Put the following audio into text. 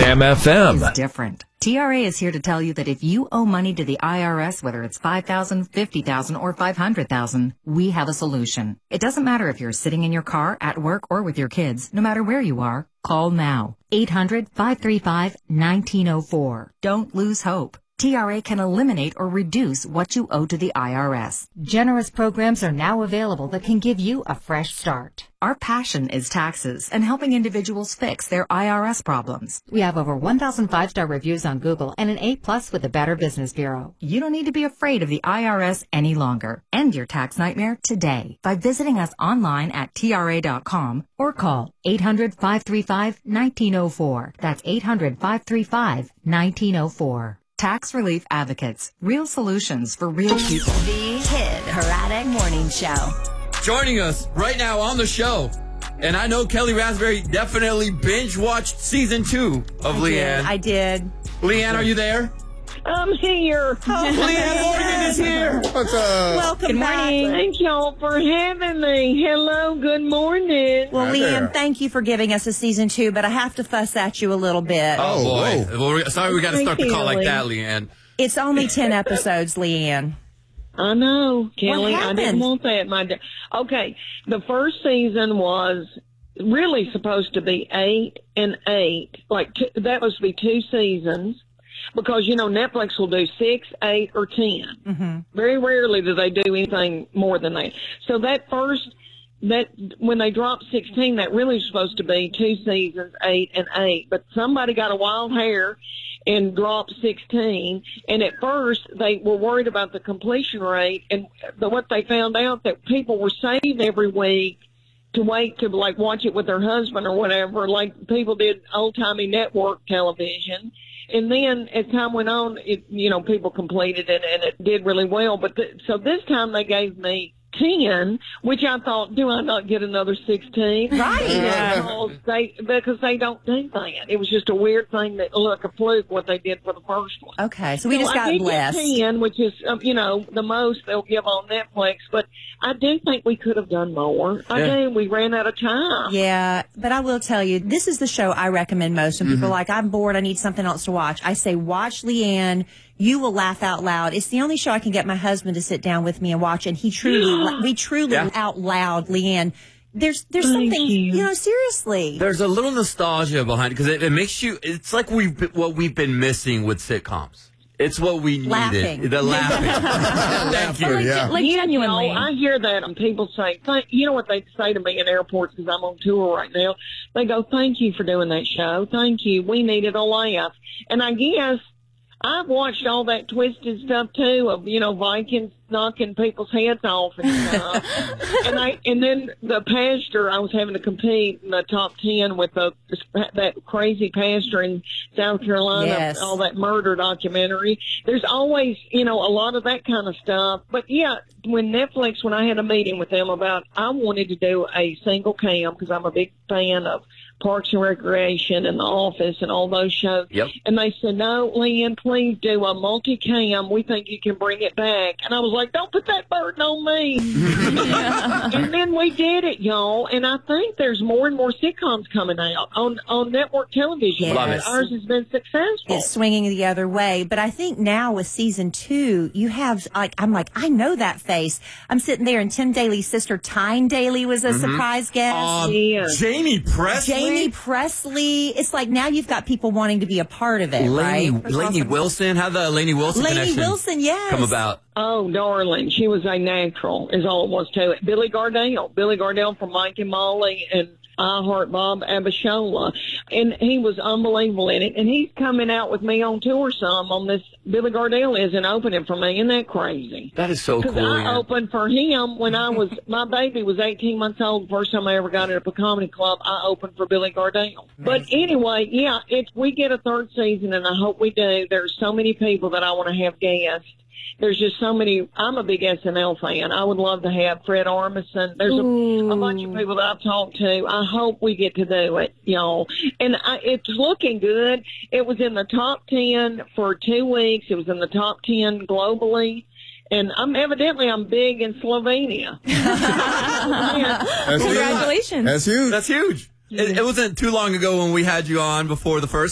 Jam FM. Is different. TRA is here to tell you that if you owe money to the IRS, whether it's $5,000, $50,000, or $500,000, we have a solution. It doesn't matter if you're sitting in your car, at work, or with your kids. No matter where you are, call now. 800-535-1904. Don't lose hope. TRA can eliminate or reduce what you owe to the IRS. Generous programs are now available that can give you a fresh start. Our passion is taxes and helping individuals fix their IRS problems. We have over 1,000 5-star reviews on Google and an A+ with the Better Business Bureau. You don't need to be afraid of the IRS any longer. End your tax nightmare today by visiting us online at TRA.com or call 800-535-1904. That's 800-535-1904. Tax Relief Advocates. Real solutions for real people. The Kid Herodic Morning Show. Joining us right now on the show, and I know Kelly Raspberry definitely binge-watched season 2 of Leanne. I did. Leanne, are you there? I'm here. Leanne Morgan is here. What's up? Welcome back. Thank y'all for having me. Hello, good morning. Well, Hi Leanne, there. thank you for giving us a season 2, but I have to fuss at you a little bit. Oh, boy. Well, sorry we got to start the call like Kelly. that, Leanne. It's only 10 episodes, Leanne. I know, Kelly. I happened? didn't want that, my dear. Okay, the first season was really supposed to be 8 and 8. That was to be 2 seasons. Because, Netflix will do 6, 8, or 10. Mm-hmm. Very rarely do they do anything more than that. So when they dropped 16, that really was supposed to be 2 seasons, 8 and 8. But somebody got a wild hair and dropped 16. And at first, they were worried about the completion rate. But what they found out that people were saved every week to wait to watch it with their husband or whatever, like people did old-timey network television. And then as time went on, people completed it and it did really well. But so this time they gave me 10, which I thought, do I not get another 16? Right. Yeah. Because they don't do that. It was just a weird thing a fluke what they did for the first one. Okay, so we just I got did blessed. get 10, which is, the most they'll give on Netflix. But I do think we could have done more. I do. We ran out of time. Yeah, but I will tell you, this is the show I recommend most. When people are like, I'm bored, I need something else to watch, I say, watch Leanne. You will laugh out loud. It's the only show I can get my husband to sit down with me and watch, and we truly out loud, Leanne. There's something, seriously. There's a little nostalgia behind it because it makes you, it's like what we've been missing with sitcoms. It's what we needed. Laughing. The laughing. Thank you. Yeah. Like genuinely. I hear that and people say, you know what they say to me in airports because I'm on tour right now? They go, thank you for doing that show. Thank you. We needed a laugh. And I guess I've watched all that twisted stuff too of, Vikings knocking people's heads off and stuff. and then the pastor, I was having to compete in the top 10 with that crazy pastor in South Carolina, Yes. all that murder documentary. There's always, a lot of that kind of stuff. But yeah, when I had a meeting with them about, I wanted to do a single cam because I'm a big fan of Parks and Recreation and The Office and all those shows. Yep. And they said, no, Leanne, please do a multi-cam. We think you can bring it back. And I was like, don't put that burden on me. And then we did it, y'all. And I think there's more and more sitcoms coming out on network television. Yes. Love it. Ours has been successful. It's swinging the other way. But I think now with season 2, you have, I know that face. I'm sitting there, and Tim Daly's sister, Tyne Daly, was a surprise guest. Yeah. Jamie Presley. Jamie Presley. It's like now you've got people wanting to be a part of it, right? Lainey Wilson. How the Lainey Wilson Lainey connection Wilson, yes. come about? Oh, darling. She was a natural, is all it was to it. Billy Gardell from Mike and Molly and I Heart Bob Abishola. And he was unbelievable in it. And he's coming out with me on tour some on this. Billy Gardell isn't opening for me. Isn't that crazy? That is so cool. Because I Leanne. opened for him when my baby was 18 months old. The first time I ever got into a comedy club, I opened for Billy Gardell. But anyway, yeah, we get a third season, and I hope we do. There's so many people that I want to have guests. There's just so many. I'm a big SNL fan. I would love to have Fred Armisen. There's a bunch of people that I've talked to. I hope we get to do it, y'all. And it's looking good. It was in the top 10 for 2 weeks. It was in the top 10 globally. And I'm big in Slovenia. That's Congratulations. Huge. That's huge. That's huge. It wasn't too long ago when we had you on before the first